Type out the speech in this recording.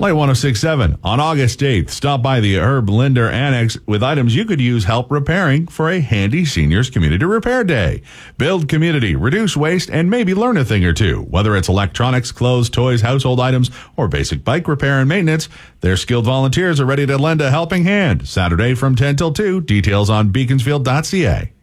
Light 106.7. On August 8th, stop by the Herb Linder Annex with items you could use help repairing for a handy seniors community repair day. Build community, reduce waste, and maybe learn a thing or two. Whether it's electronics, clothes, toys, household items, or basic bike repair and maintenance, their skilled volunteers are ready to lend a helping hand. Saturday from 10 till 2. Details on beaconsfield.ca.